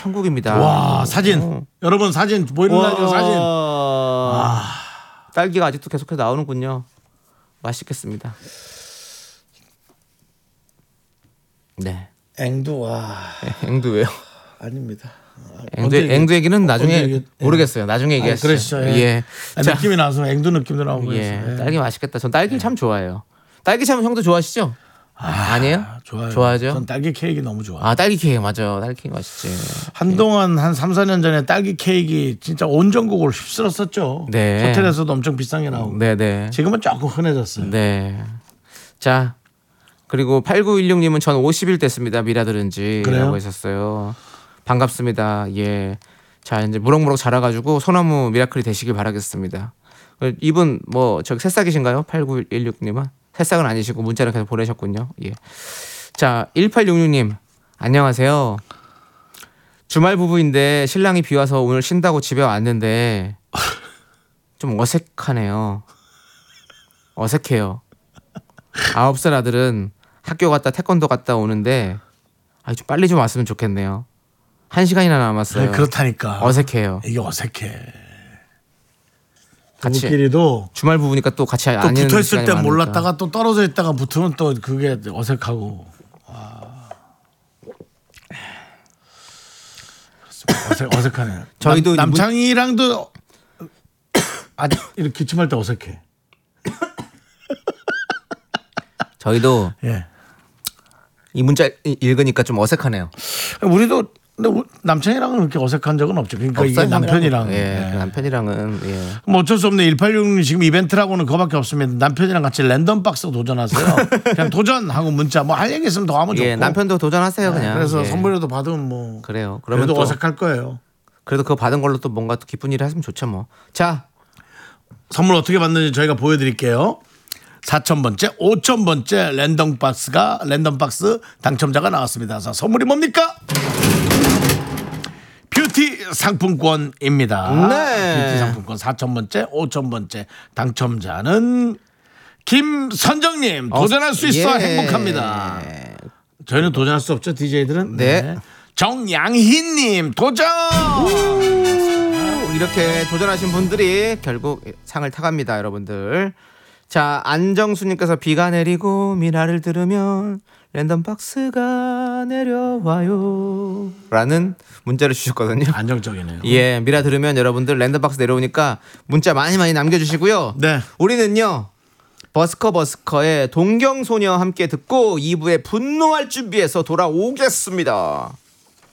천국입니다. 와 사진 여러분 사진 보이는 라디오 사진. 딸기가 아직도 계속해서 나오는군요. 맛있겠습니다. 네. 앵두 앵두 왜요? 아닙니다. 앵두 얘기는 나중에 모르겠어요. 나중에 얘기하시죠. 그러시죠. 예. 느낌이 나서 앵두 느낌도 나오고 예. 딸기 맛있겠다. 전 딸기 참 좋아해요. 딸기 참 형도 좋아하시죠? 아니에요? 좋아요. 좋아하죠? 전 딸기 케이크 너무 좋아. 딸기 케이크 맞아. 딸기 케이크 맛있지. 한동안 한 3, 4년 전에 딸기 케이크 진짜 온 전국을 휩쓸었었죠. 네. 호텔에서도 엄청 비싼 게 나오고. 네네. 지금은 조금 흔해졌어요. 네. 자, 그리고 8916님은 전 50일 됐습니다. 미라 들은 지라고 하셨어요. 반갑습니다. 예. 자, 이제 무럭무럭 자라가지고 소나무 미라클이 되시길 바라겠습니다. 이분 뭐 저기 새싹이신가요? 8916님은 새싹은 아니시고 문자를 계속 보내셨군요. 예. 자, 1866님 안녕하세요. 주말 부부인데 신랑이 비와서 오늘 쉰다고 집에 왔는데 좀 어색하네요. 어색해요. 9살 아들은 학교 갔다 태권도 갔다 오는데 좀 빨리 좀 왔으면 좋겠네요. 1시간이나 남았어요. 그렇다니까. 어색해요. 이게 어색해. 같이 부부끼리도 주말 부부니까 또 같이 또 붙어 있을 때 몰랐다가 또 떨어져 있다가 붙으면 또 그게 어색하고. 어색하네요. 저희도 남창이랑도 아직 이렇게 기침할 때 어색해. 저희도 예. 이 문자 읽으니까 좀 어색하네요. 우리도 근데 남편이랑은 그렇게 어색한 적은 없죠. 그러니까 없어요, 이게 남편이랑. 예, 남편이랑은 예. 뭐 어쩔 수 없네. 1866 지금 이벤트라고는 그거밖에 없습니다. 남편이랑 같이 랜덤 박스 도전하세요. 그냥 도전하고 문자 뭐 할 얘기 있으면 더 하면 좋고. 예, 남편도 도전하세요 그냥. 그래서 예. 선물이라도 받으면 뭐 그래요. 그러면 그래도 또 어색할 거예요. 그래도 그거 받은 걸로 또 뭔가 또 기쁜 일을 했으면 좋죠 뭐. 자, 선물 어떻게 받는지 저희가 보여드릴게요. 4,000번째, 5,000번째 랜덤 박스 당첨자가 나왔습니다. 자, 선물이 뭡니까? 뷰티 상품권입니다. 네. 뷰티 상품권 4,000번째, 5,000번째 당첨자는 김선정님 도전할 수 있어 행복합니다. 저희는 도전할 수 없죠, DJ들은. 네. 정양희님 도전. 이렇게 도전하신 분들이 결국 상을 타갑니다, 여러분들. 자, 안정수님께서 비가 내리고 미라를 들으면 랜덤 박스가 내려와요 라는 문자를 주셨거든요. 안정적이네요. 예, 미라 들으면 여러분들 랜덤 박스 내려오니까 문자 많이 남겨주시고요. 네. 우리는요 버스커의 동경소녀 함께 듣고 2부에 분노할 준비해서 돌아오겠습니다.